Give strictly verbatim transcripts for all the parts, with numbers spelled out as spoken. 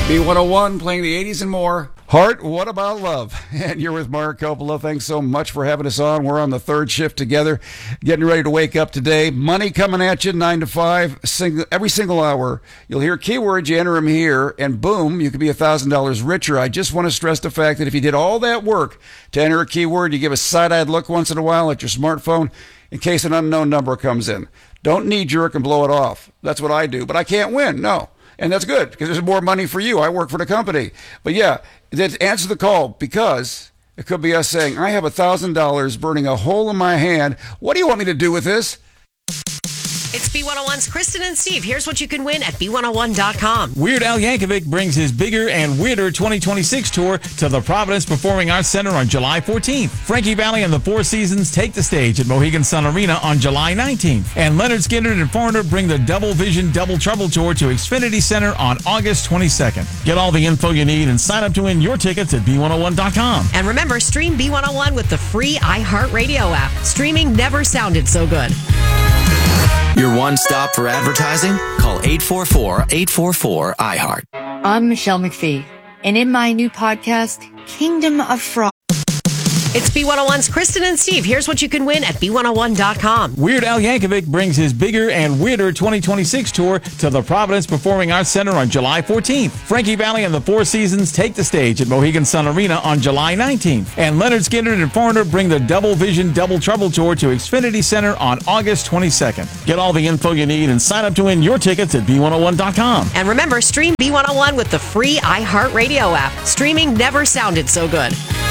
B one oh one playing the eighties and more. Heart, what about love? And you're with Mark Coppola. Thanks so much for having us on. We're on the third shift together, getting ready to wake up today. Money coming at you nine to five, single, every single hour. You'll hear keywords, you enter them here, and boom, you could be one thousand dollars richer. I just want to stress the fact that if you did all that work to enter a keyword, you give a side-eyed look once in a while at your smartphone in case an unknown number comes in. Don't knee-jerk and blow it off. That's what I do, but I can't win. No. And that's good because there's more money for you. I work for the company. But yeah, answer the call because it could be us saying, I have one thousand dollars burning a hole in my hand. What do you want me to do with this? It's B one oh one's Kristen and Steve. Here's what you can win at B one oh one dot com. Weird Al Yankovic brings his bigger and weirder twenty twenty-six tour to the Providence Performing Arts Center on July fourteenth. Frankie Valli and the Four Seasons take the stage at Mohegan Sun Arena on July nineteenth. And Leonard Skinner and Foreigner bring the Double Vision Double Trouble Tour to Xfinity Center on August twenty-second. Get all the info you need and sign up to win your tickets at B one oh one dot com. And remember, stream B one oh one with the free iHeartRadio app. Streaming never sounded so good. Your one stop for advertising? Call eight four four, eight four four, I heart. I'm Michelle McPhee, and in my new podcast, Kingdom of Fraud. It's B one oh one's Kristen and Steve. Here's what you can win at B one oh one dot com. Weird Al Yankovic brings his bigger and weirder twenty twenty-six tour to the Providence Performing Arts Center on July fourteenth. Frankie Valli and the Four Seasons take the stage at Mohegan Sun Arena on July nineteenth. And Leonard Skinner and Foreigner bring the Double Vision Double Trouble Tour to Xfinity Center on August twenty-second. Get all the info you need and sign up to win your tickets at B one oh one dot com. And remember, stream B one oh one with the free iHeartRadio app. Streaming never sounded so good.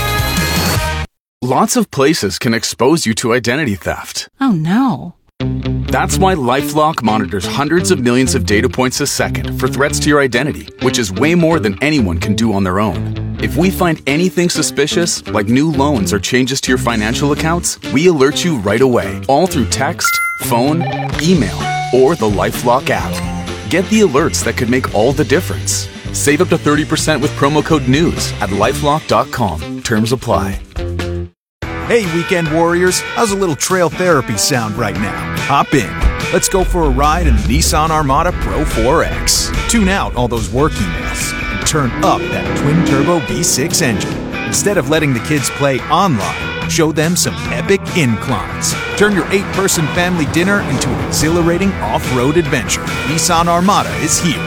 Lots of places can expose you to identity theft. Oh, no. That's why LifeLock monitors hundreds of millions of data points a second for threats to your identity, which is way more than anyone can do on their own. If we find anything suspicious, like new loans or changes to your financial accounts, we alert you right away, all through text, phone, email, or the LifeLock app. Get the alerts that could make all the difference. Save up to thirty percent with promo code NEWS at lifelock dot com. Terms apply. Hey, weekend warriors, how's a little trail therapy sound right now? Hop in. Let's go for a ride in the Nissan Armada Pro four X. Tune out all those work emails and turn up that twin-turbo V six engine. Instead of letting the kids play online, show them some epic inclines. Turn your eight-person family dinner into an exhilarating off-road adventure. Nissan Armada is here.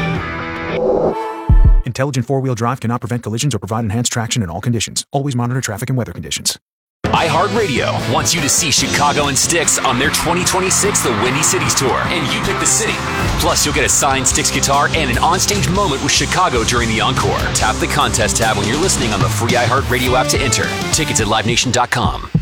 Intelligent four-wheel drive cannot prevent collisions or provide enhanced traction in all conditions. Always monitor traffic and weather conditions. iHeartRadio wants you to see Chicago and Styx on their twenty twenty-six The Windy Cities Tour, and you pick the city. Plus, you'll get a signed Styx guitar and an onstage moment with Chicago during the encore. Tap the contest tab when you're listening on the free iHeartRadio app to enter. Tickets at live nation dot com.